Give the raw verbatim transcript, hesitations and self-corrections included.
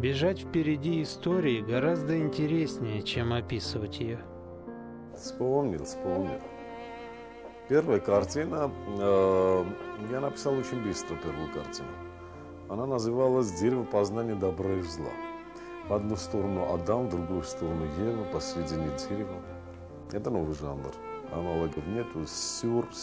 Бежать впереди истории гораздо интереснее, чем описывать ее. Вспомнил, вспомнил. Первая картина, э, я написал очень быстро первую картину. Она называлась «Дерево познания добра и зла». В одну сторону Адам, в другую сторону Ева, посредине дерева. Это новый жанр. Аналогов нету. Сюр,